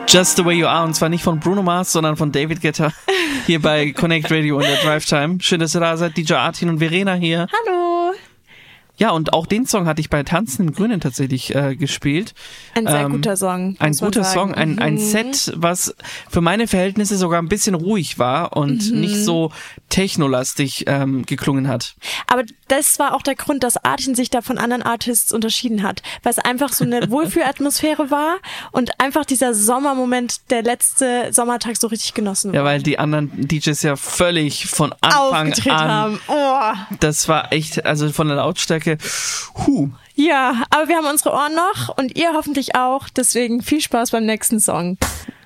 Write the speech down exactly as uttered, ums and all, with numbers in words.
Just the Way You Are, und zwar nicht von Bruno Mars, sondern von David Guetta hier bei Connect Radio in der Drive Time. Schön, dass ihr da seid. D J Artin und Verena hier. Hallo. Ja, und auch den Song hatte ich bei Tanzen im Grünen tatsächlich äh, gespielt. Ein sehr ähm, guter Song. Ein guter Song, ein, ein Set, was für meine Verhältnisse sogar ein bisschen ruhig war und mhm. nicht so technolastig ähm, geklungen hat. Aber das war auch der Grund, dass Artin sich da von anderen Artists unterschieden hat, weil es einfach so eine Wohlfühlatmosphäre war und einfach dieser Sommermoment, der letzte Sommertag so richtig genossen Ja, war. weil die anderen D Js ja völlig von Anfang Aufgedreht an haben. Oh. Das war echt, also von der Lautstärke, huh. Ja, aber wir haben unsere Ohren noch und ihr hoffentlich auch, deswegen viel Spaß beim nächsten Song.